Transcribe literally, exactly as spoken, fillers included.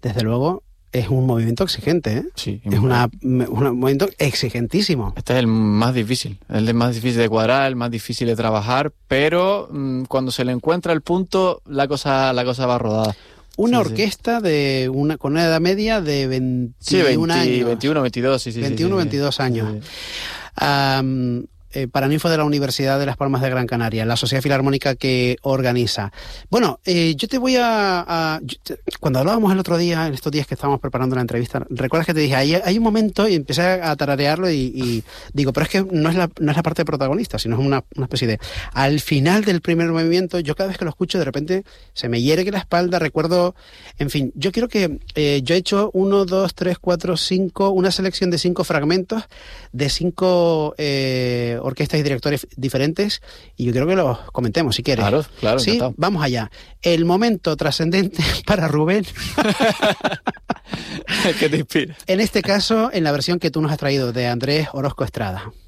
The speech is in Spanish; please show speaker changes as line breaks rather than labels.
desde luego es un movimiento exigente, ¿eh?
Sí.
Es una, un movimiento exigentísimo.
Este es el más difícil, el más difícil de cuadrar, el más difícil de trabajar, pero mmm, cuando se le encuentra el punto, la cosa, la cosa va rodada.
Una
sí,
orquesta
sí.
de una con una edad media de veintiún
sí, veinte,
años.
veintiuno, veintidós, sí, sí.
veintiuno,
sí, sí,
veintidós
sí.
años. Sí, sí. Um, eh, Paraninfo de la Universidad de Las Palmas de Gran Canaria, la sociedad filarmónica que organiza. Bueno, eh, yo te voy a... a yo te, cuando hablábamos el otro día, en estos días que estábamos preparando la entrevista, ¿recuerdas que te dije, hay, hay un momento, y empecé a tararearlo y, y digo, pero es que no es la, no es la parte protagonista, sino es una, una especie de... Al final del primer movimiento, yo cada vez que lo escucho, de repente se me hiere la espalda, recuerdo... En fin, yo quiero que... Eh, yo he hecho uno, dos, tres, cuatro, cinco... Una selección de cinco fragmentos de cinco... Eh, orquestas y directores diferentes, y yo quiero que los comentemos, si quieres.
Claro, claro.
Sí,
encantado.
Vamos allá. El momento trascendente para Rubén.
¿Qué te inspira?
En este caso, en la versión que tú nos has traído, de Andrés Orozco Estrada.